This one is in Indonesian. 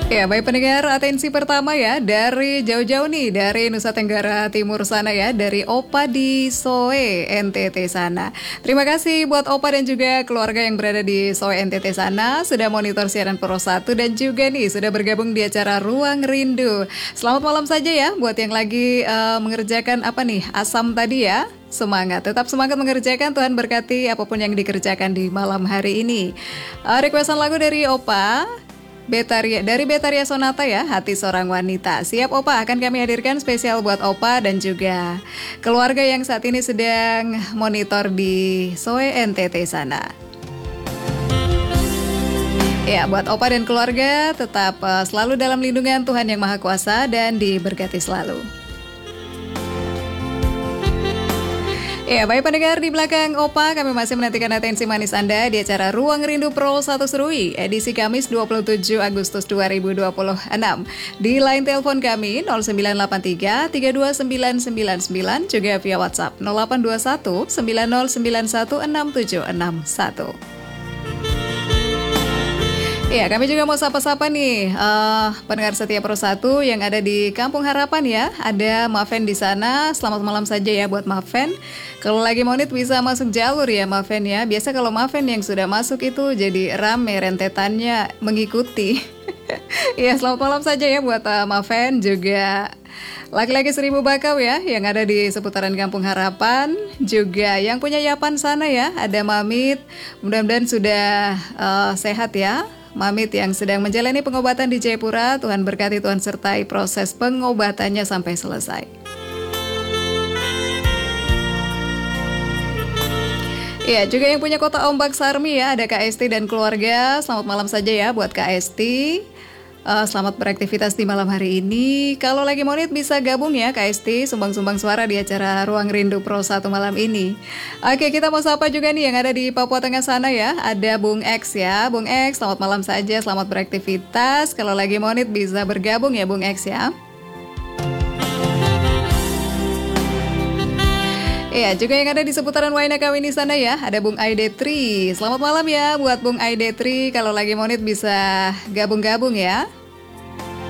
Ya, baik pendengar, atensi pertama ya dari jauh-jauh nih dari Nusa Tenggara Timur sana ya, dari Opa di Soe NTT sana. Terima kasih buat Opa dan juga keluarga yang berada di Soe NTT sana sudah monitor siaran Pro 1 dan juga nih sudah bergabung di acara Ruang Rindu. Selamat malam saja ya buat yang lagi mengerjakan apa nih asam tadi ya. Semangat, tetap semangat mengerjakan. Tuhan berkati apapun yang dikerjakan di malam hari ini. Requestan lagu dari Opa dari Betaria Sonata ya, Hati Seorang Wanita. Siap Opa, akan kami hadirkan spesial buat Opa dan juga keluarga yang saat ini sedang monitor di Soe NTT sana. Ya, buat Opa dan keluarga tetap selalu dalam lindungan Tuhan Yang Maha Kuasa dan diberkati selalu. Ya, baik pendengar, di belakang Opa kami masih menantikan atensi manis Anda di acara Ruang Rindu Pro 1 Serui edisi Kamis 27 Agustus 2026. Di line telepon kami 0983 32999 juga via WhatsApp 0821 9091 6761. Ya, kami juga mau sapa-sapa nih pendengar setia Pro 1 yang ada di Kampung Harapan ya. Ada Maven di sana. Selamat malam saja ya buat Maven. Kalau lagi monit bisa masuk jalur ya Maven ya. Biasa kalau Maven yang sudah masuk itu jadi rame rentetannya mengikuti. Ya, selamat malam saja ya buat Maven, juga laki-laki 1000 bakau ya yang ada di seputaran Kampung Harapan, juga yang punya Yapan sana ya. Ada Mamit, mudah-mudahan sudah sehat ya. Mamit yang sedang menjalani pengobatan di Jayapura, Tuhan berkati, Tuhan sertai proses pengobatannya sampai selesai. Ya, juga yang punya Kota Ombak Sarmi ya, ada Kak Esti dan keluarga. Selamat malam saja ya buat Kak Esti. Selamat beraktivitas di malam hari ini. Kalau lagi monit bisa gabung ya Kak Esti, sumbang-sumbang suara di acara Ruang Rindu Pro 1 malam ini. Oke, kita mau sapa juga nih yang ada di Papua Tengah sana ya. Ada Bung X ya. Bung X, selamat malam saja, selamat beraktivitas. Kalau lagi monit bisa bergabung ya Bung X ya. Ya, juga yang ada di seputaran Waina Kawini sana ya, ada Bung Aidetri. Selamat malam ya buat Bung Aidetri, kalau lagi monit bisa gabung-gabung ya.